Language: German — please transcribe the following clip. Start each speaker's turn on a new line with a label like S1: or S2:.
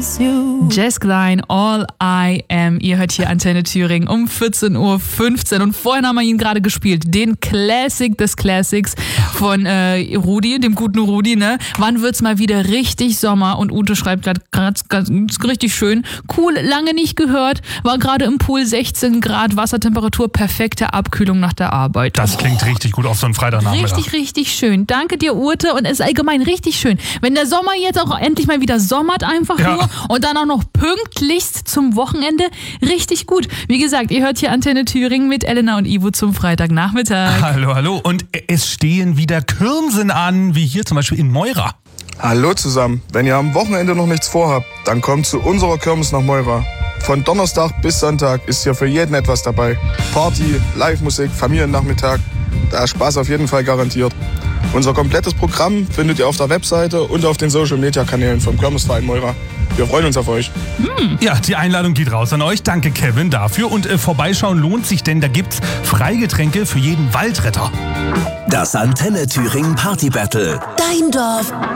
S1: miss you.
S2: Jess Klein, All I Am. Ihr hört hier Antenne Thüringen um 14.15 Uhr. Und vorhin haben wir ihn gerade gespielt. Den Classic des Classics von Rudi, dem guten Rudi, ne? Wann wird's mal wieder richtig Sommer? Und Ute schreibt gerade richtig schön. Cool, lange nicht gehört. War gerade im Pool, 16 Grad, Wassertemperatur, perfekte Abkühlung nach der Arbeit.
S3: Das klingt richtig gut auf so einen Freitagnachmittag.
S2: Richtig, richtig schön. Danke dir, Ute. Und es ist allgemein richtig schön. Wenn der Sommer jetzt auch endlich mal wieder sommert einfach nur und dann auch noch pünktlichst zum Wochenende, richtig gut. Wie gesagt, ihr hört hier Antenne Thüringen mit Elena und Ivo zum Freitagnachmittag.
S3: Hallo, hallo. Und es stehen wieder Kirmsen an, wie hier zum Beispiel in Meura.
S4: Hallo zusammen. Wenn ihr am Wochenende noch nichts vorhabt, dann kommt zu unserer Kirmes nach Meura. Von Donnerstag bis Sonntag ist hier für jeden etwas dabei. Party, Live-Musik, Familiennachmittag. Da ist Spaß auf jeden Fall garantiert. Unser komplettes Programm findet ihr auf der Webseite und auf den Social-Media-Kanälen vom Kirmesverein Meura. Wir freuen uns auf euch.
S3: Ja, die Einladung geht raus an euch. Danke, Kevin, dafür. Und vorbeischauen lohnt sich, denn da gibt's Freigetränke für jeden Waldretter.
S5: Das Antenne Thüringen Party Battle.
S1: Dein Dorf,